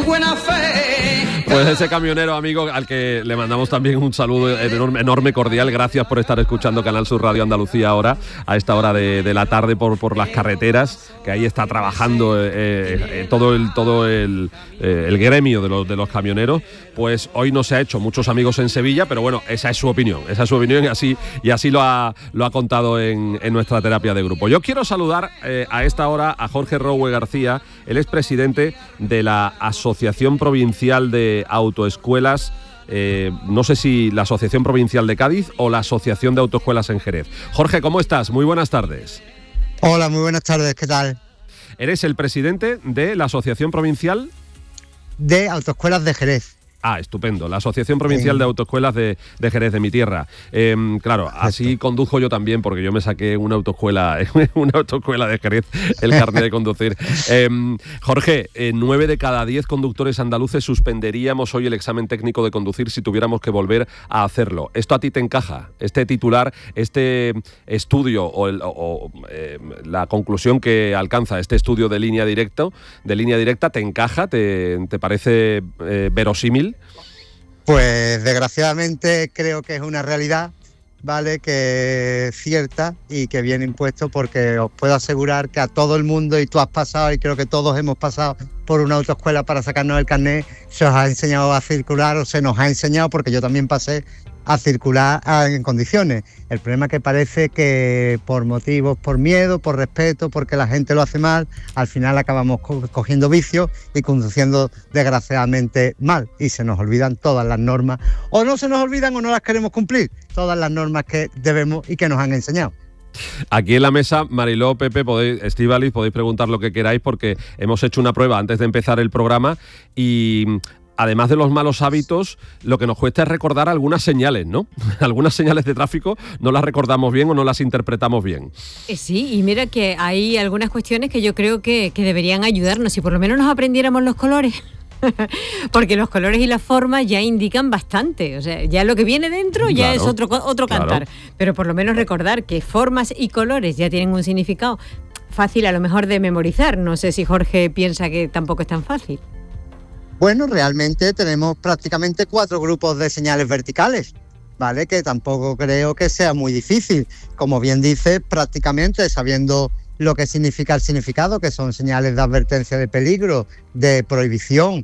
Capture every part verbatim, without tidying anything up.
buena fe. Pues ese camionero, amigo, al que le mandamos también un saludo enorme, enorme cordial. Gracias por estar escuchando Canal Sur Radio Andalucía ahora, a esta hora de, de la tarde por, por las carreteras, que ahí está trabajando eh, eh, todo el todo el, eh, el gremio de los, de los camioneros. Pues hoy no se ha hecho muchos amigos en Sevilla, pero bueno, esa es su opinión, esa es su opinión y así, y así lo ha, lo ha contado en, en nuestra terapia de grupo. Yo quiero saludar eh, a esta hora a Jorge Rowe García. Él es presidente de la Asociación Provincial de Autoescuelas, eh, no sé si la Asociación Provincial de Cádiz o la Asociación de Autoescuelas en Jerez. Jorge, ¿cómo estás? Muy buenas tardes. Hola, muy buenas tardes, ¿qué tal? Eres el presidente de la Asociación Provincial de Autoescuelas de Jerez. Ah, estupendo. La Asociación Provincial de Autoescuelas de, de Jerez, de mi tierra. Eh, claro, Perfecto. Así conduzco yo también, porque yo me saqué una autoescuela, una autoescuela de Jerez, el carnet de conducir. Eh, Jorge, eh, nueve de cada diez conductores andaluces suspenderíamos hoy el examen técnico de conducir si tuviéramos que volver a hacerlo. ¿Esto a ti te encaja? Este titular, este estudio o, el, o eh, la conclusión que alcanza este estudio de línea directa, de línea directa, ¿te encaja? ¿Te, te parece eh, verosímil? Pues desgraciadamente creo que es una realidad, ¿vale? Que es cierta y que viene impuesto, porque os puedo asegurar que a todo el mundo, y tú has pasado y creo que todos hemos pasado por una autoescuela para sacarnos el carnet, se os ha enseñado a circular o se nos ha enseñado, porque yo también pasé a circular en condiciones. El problema es que parece que por motivos, por miedo, por respeto, porque la gente lo hace mal, al final acabamos co- cogiendo vicios y conduciendo desgraciadamente mal, y se nos olvidan todas las normas, o no se nos olvidan o no las queremos cumplir, todas las normas que debemos y que nos han enseñado. Aquí en la mesa, Mariló, Pepe, podéis, Estíbaliz, podéis preguntar lo que queráis, porque hemos hecho una prueba antes de empezar el programa y además de los malos hábitos, lo que nos cuesta es recordar algunas señales, ¿no? Algunas señales de tráfico no las recordamos bien o no las interpretamos bien. Sí, y mira que hay algunas cuestiones que yo creo que, que deberían ayudarnos, si por lo menos nos aprendiéramos los colores. Porque los colores y las formas ya indican bastante, o sea, ya lo que viene dentro ya claro, es otro, otro cantar, claro. Pero por lo menos recordar que formas y colores ya tienen un significado fácil a lo mejor de memorizar. No sé si Jorge piensa que tampoco es tan fácil. Bueno, realmente tenemos prácticamente cuatro grupos de señales verticales, ¿vale? Que tampoco creo que sea muy difícil. Como bien dice, prácticamente sabiendo lo que significa el significado, que son señales de advertencia de peligro, de prohibición,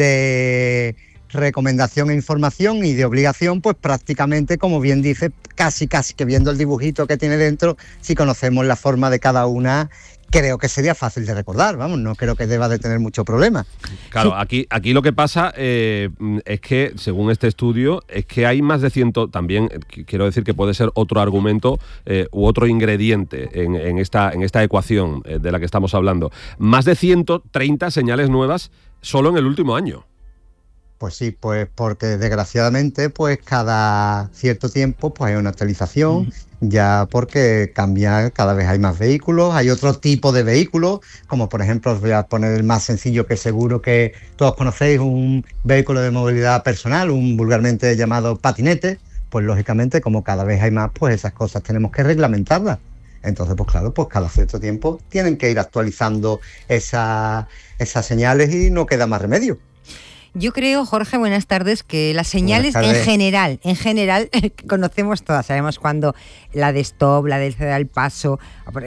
de recomendación e información y de obligación, pues prácticamente, como bien dice, casi casi que viendo el dibujito que tiene dentro, si conocemos la forma de cada una, creo que sería fácil de recordar, vamos, no creo que deba de tener mucho problema. Claro, aquí, aquí lo que pasa eh, es que, según este estudio, es que hay más de ciento, también quiero decir que puede ser otro argumento eh, u otro ingrediente en, en, esta, en esta ecuación eh, de la que estamos hablando, más de ciento treinta señales nuevas solo en el último año. Pues sí, pues porque desgraciadamente pues cada cierto tiempo pues hay una actualización, mm. ya porque cambia, cada vez hay más vehículos, hay otro tipo de vehículos, como por ejemplo os voy a poner el más sencillo que seguro que todos conocéis, un vehículo de movilidad personal, un vulgarmente llamado patinete, pues lógicamente como cada vez hay más, pues esas cosas tenemos que reglamentarlas. Entonces, pues claro, pues cada cierto tiempo tienen que ir actualizando esa, esas señales y no queda más remedio. Yo creo, Jorge, buenas tardes, que las señales en general, en general, conocemos todas, sabemos cuándo la de stop, la de ceder al paso,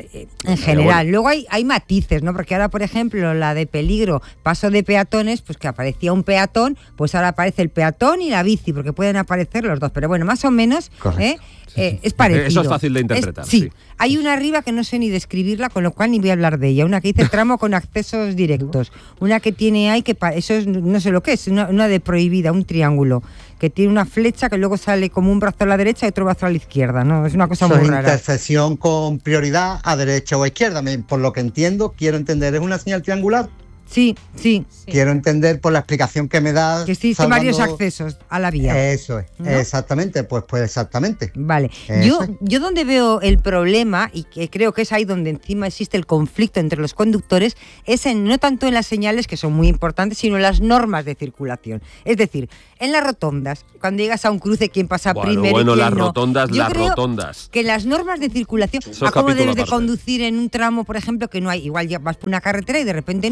en general. Luego hay, hay matices, ¿no? Porque ahora, por ejemplo, la de peligro, paso de peatones, pues que aparecía un peatón, pues ahora aparece el peatón y la bici, porque pueden aparecer los dos, pero bueno, más o menos, ¿eh? Eh, es parecido. Eso es fácil de interpretar. Es, sí. sí, hay una arriba que no sé ni describirla, con lo cual ni voy a hablar de ella. Una que dice tramo con accesos directos. Una que tiene ahí, que eso es, no sé lo que es, una, una de prohibida, un triángulo, que tiene una flecha que luego sale como un brazo a la derecha y otro brazo a la izquierda, ¿no? Es una cosa eso muy es rara. Intersección con prioridad a derecha o a izquierda. Por lo que entiendo, quiero entender, ¿es una señal triangular? Sí, sí. Quiero entender por la explicación que me da. Que existen varios accesos a la vía. Eso es, ¿no? Exactamente, pues pues exactamente. Vale. Eso yo, es. yo donde veo el problema, y que creo que es ahí donde encima existe el conflicto entre los conductores, es en, no tanto en las señales, que son muy importantes, sino en las normas de circulación. Es decir, en las rotondas, cuando llegas a un cruce, quién pasa bueno, primero bueno, y quién las no. rotondas, yo las creo rotondas. Que las normas de circulación, a cómo debes de conducir en un tramo, por ejemplo, que no hay, igual ya vas por una carretera y de repente no hay una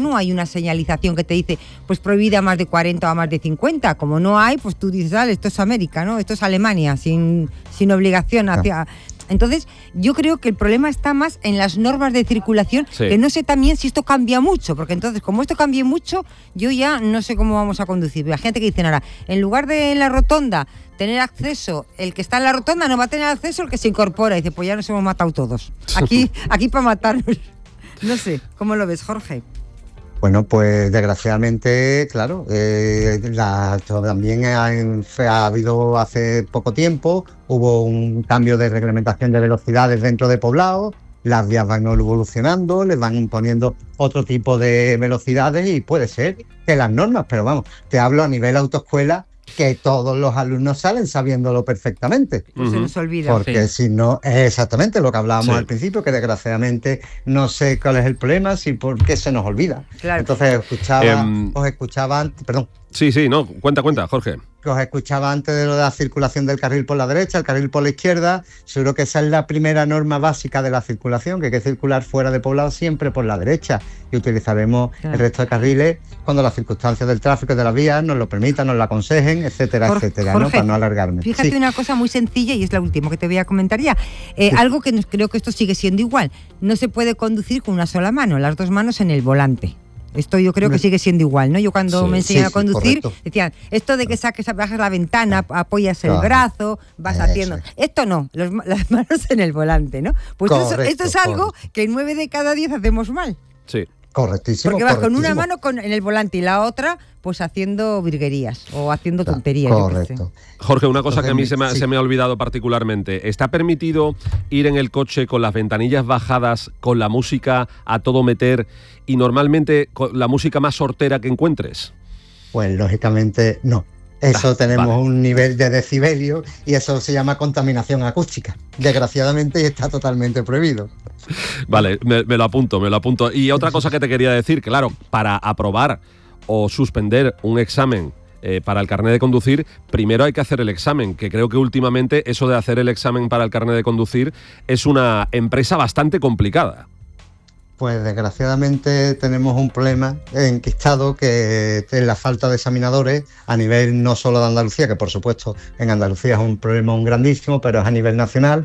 señalización que te dice, pues prohibida a más de cuarenta o a más de cincuenta. Como no hay, pues tú dices, dale, esto es América, ¿no? Esto es Alemania, sin, sin obligación hacia... Entonces, yo creo que el problema está más en las normas de circulación, sí. que no sé también si esto cambia mucho, porque entonces, como esto cambie mucho, yo ya no sé cómo vamos a conducir. La gente que dice, ahora, en lugar de en la rotonda tener acceso, el que está en la rotonda no va a tener acceso el que se incorpora. Y dice, pues ya nos hemos matado todos. Aquí, aquí para matarnos. No sé, ¿cómo lo ves, Jorge? Bueno, pues desgraciadamente, claro, eh, la, también ha, ha habido hace poco tiempo, hubo un cambio de reglamentación de velocidades dentro de poblados, las vías van evolucionando, les van imponiendo otro tipo de velocidades y puede ser que las normas, pero vamos, te hablo a nivel autoescuela, que todos los alumnos salen sabiéndolo perfectamente. No uh-huh. se nos olvida. Porque sí. si no, es exactamente lo que hablábamos sí. al principio, que desgraciadamente no sé cuál es el problema, si por qué se nos olvida. Claro. Entonces escuchaba, um, os escuchaba antes, perdón. Sí, sí, no, cuenta, cuenta, Jorge. Que os escuchaba antes de lo de la circulación del carril por la derecha, el carril por la izquierda. Seguro que esa es la primera norma básica de la circulación, que hay que circular fuera de poblado siempre por la derecha y utilizaremos claro. el resto de carriles cuando las circunstancias del tráfico y de la vía nos lo permitan, nos lo aconsejen, etcétera, Jorge, etcétera, Jorge, ¿no? Para no alargarme. Fíjate sí. una cosa muy sencilla y es la última que te voy a comentar ya. Eh, sí. Algo que nos, creo que esto sigue siendo igual. No se puede conducir con una sola mano, las dos manos en el volante. Esto yo creo que sigue siendo igual, ¿no? Yo cuando sí, me enseñan sí, a conducir, sí, decían, esto de que saques, bajas la ventana, apoyas el claro. brazo, vas eso. haciendo... Esto no, los, las manos en el volante, ¿no? Pues correcto, esto, esto es algo correcto. que nueve de cada diez hacemos mal. Sí. Correctísimo. Porque vas con una mano con, en el volante y la otra pues haciendo virguerías o haciendo tonterías. Correcto. Jorge, una cosa que a mí se me, sí. se me ha olvidado particularmente. ¿Está permitido ir en el coche con las ventanillas bajadas, con la música a todo meter y normalmente con la música más sortera que encuentres? Pues lógicamente no. Eso ah, tenemos vale. un nivel de decibelio y eso se llama contaminación acústica. Desgraciadamente está totalmente prohibido. Vale, me, me lo apunto, me lo apunto. Y otra cosa que te quería decir, claro, para aprobar o suspender un examen eh, para el carnet de conducir, primero hay que hacer el examen, que creo que últimamente eso de hacer el examen para el carnet de conducir es una empresa bastante complicada. Pues desgraciadamente tenemos un problema enquistado que es la falta de examinadores a nivel no solo de Andalucía, que por supuesto en Andalucía es un problema un grandísimo, pero es a nivel nacional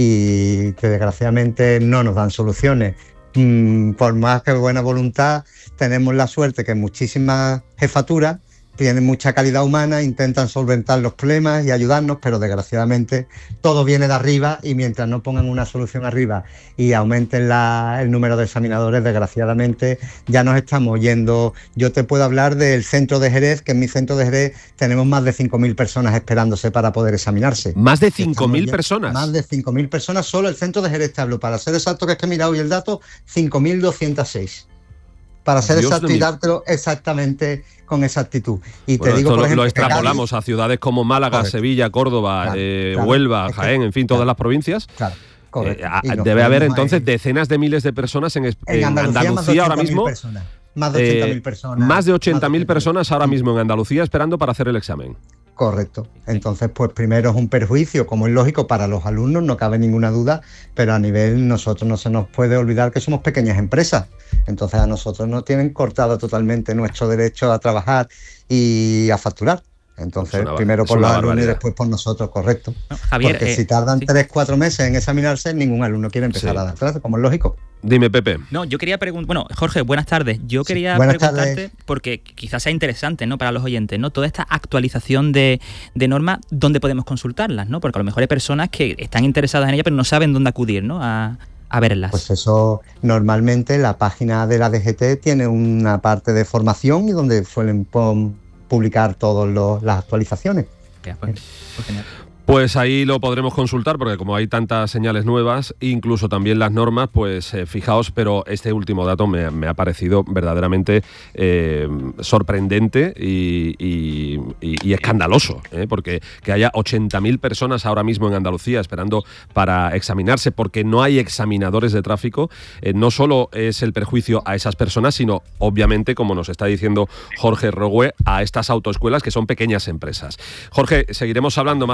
y que desgraciadamente no nos dan soluciones. Mm, por más que buena voluntad, tenemos la suerte que muchísimas jefaturas tienen mucha calidad humana, intentan solventar los problemas y ayudarnos, pero desgraciadamente todo viene de arriba y mientras no pongan una solución arriba y aumenten la, el número de examinadores, desgraciadamente ya nos estamos yendo. Yo te puedo hablar del centro de Jerez, que en mi centro de Jerez tenemos más de cinco mil personas esperándose para poder examinarse. ¿Más de cinco mil personas? Más de cinco mil personas, solo el centro de Jerez te hablo. Para ser exacto, que es que he mirado hoy el dato, cinco mil doscientos seis. Para ser Dios exacto y dártelo exactamente con exactitud. Y bueno, te digo, por lo, ejemplo, lo extrapolamos Cádiz, a ciudades como Málaga, correcto. Sevilla, Córdoba, claro, eh, claro, Huelva, es que, Jaén, en fin, todas claro, las provincias. Claro, correcto. Eh, debe haber entonces decenas de miles de personas en, en, en Andalucía, Andalucía ahora mismo. Personas, más de ochenta mil eh, personas. Más de ochenta mil personas ahora mismo en Andalucía esperando para hacer el examen. Correcto. Entonces, pues primero es un perjuicio, como es lógico, para los alumnos, no cabe ninguna duda, pero a nivel nosotros no se nos puede olvidar que somos pequeñas empresas. Entonces a nosotros nos tienen cortado totalmente nuestro derecho a trabajar y a facturar. Entonces, una, primero por los alumnos y después por nosotros, correcto. No, Javier, Porque eh, si tardan sí. tres, cuatro meses en examinarse, ningún alumno quiere empezar sí. a dar clases, como es lógico. Dime, Pepe. No, yo quería preguntar... Bueno, Jorge, buenas tardes. Yo quería sí, preguntarte, tardes. porque quizás sea interesante, ¿no?, para los oyentes, ¿no?, toda esta actualización de, de normas, ¿dónde podemos consultarlas, ¿no? Porque a lo mejor hay personas que están interesadas en ellas, pero no saben dónde acudir, ¿no?, a, a verlas. Pues eso, normalmente la página de la D G T tiene una parte de formación y donde suelen publicar todas las actualizaciones. Ya, pues, pues genial. Pues ahí lo podremos consultar porque como hay tantas señales nuevas, incluso también las normas, pues eh, fijaos, pero este último dato me, me ha parecido verdaderamente eh, sorprendente y, y, y, y escandaloso, ¿eh? Porque que haya ochenta mil personas ahora mismo en Andalucía esperando para examinarse porque no hay examinadores de tráfico, eh, no solo es el perjuicio a esas personas, sino obviamente, como nos está diciendo Jorge Rogüe, a estas autoescuelas que son pequeñas empresas. Jorge, seguiremos hablando más adelante.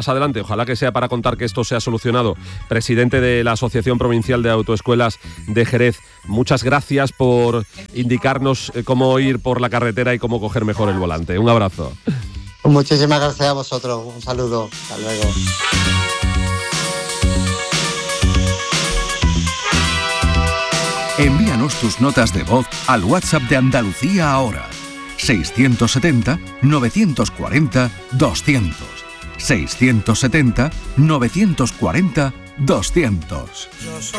ojalá que sea para contar que esto se ha solucionado. Presidente de la Asociación Provincial de Autoescuelas de Jerez, muchas gracias por indicarnos cómo ir por la carretera y cómo coger mejor el volante. Un abrazo. Muchísimas gracias a vosotros. Un saludo. Hasta luego. Envíanos tus notas de voz al WhatsApp de Andalucía ahora. seiscientos setenta, novecientos cuarenta, doscientos. seiscientos setenta, novecientos cuarenta, doscientos.